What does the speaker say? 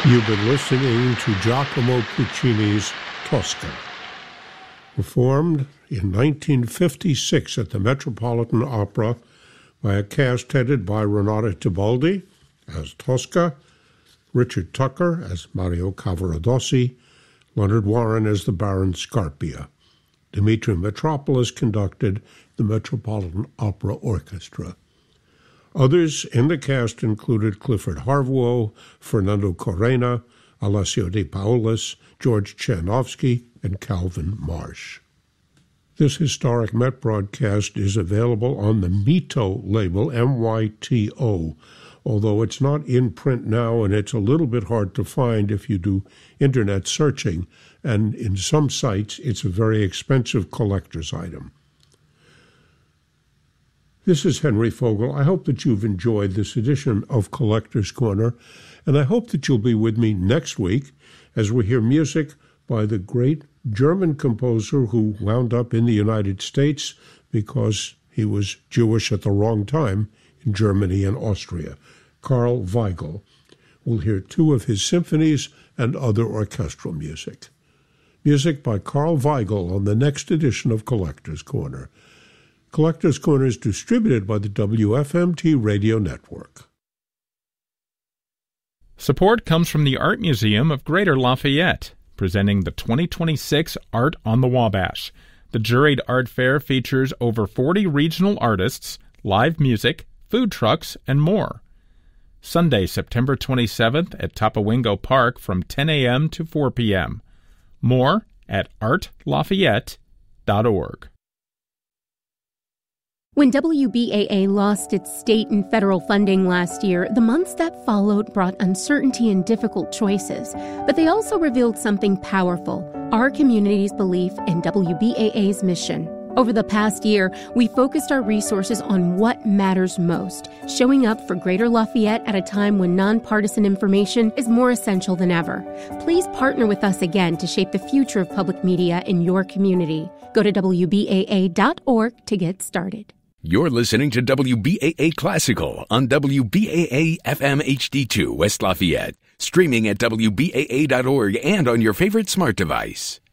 You've been listening to Giacomo Puccini's Tosca. Performed in 1956 at the Metropolitan Opera by a cast headed by Renata Tebaldi as Tosca, Richard Tucker as Mario Cavaradossi, Leonard Warren as the Baron Scarpia. Dimitri Mitropoulos conducted the Metropolitan Opera Orchestra. Others in the cast included Clifford Harvuo, Fernando Correna, Alessio De Paolis, George Chanovsky, and Calvin Marsh. This historic Met broadcast is available on the Mito label, M-Y-T-O, although it's not in print now and it's a little bit hard to find if you do internet searching, and in some sites it's a very expensive collector's item. This is Henry Fogel. I hope that you've enjoyed this edition of Collector's Corner, and I hope that you'll be with me next week as we hear music by the great German composer who wound up in the United States because he was Jewish at the wrong time in Germany and Austria, Karl Weigel. We'll hear two of his symphonies and other orchestral music. Music by Karl Weigel on the next edition of Collector's Corner. Collector's Corner is distributed by the WFMT Radio Network. Support comes from the Art Museum of Greater Lafayette, presenting the 2026 Art on the Wabash. The juried art fair features over 40 regional artists, live music, food trucks, and more. Sunday, September 27th at Tapawingo Park from 10 a.m. to 4 p.m. More at artlafayette.org. When WBAA lost its state and federal funding last year, the months that followed brought uncertainty and difficult choices. But they also revealed something powerful, our community's belief in WBAA's mission. Over the past year, we focused our resources on what matters most, showing up for Greater Lafayette at a time when nonpartisan information is more essential than ever. Please partner with us again to shape the future of public media in your community. Go to WBAA.org to get started. You're listening to WBAA Classical on WBAA FM HD2 West Lafayette, streaming at WBAA.org and on your favorite smart device.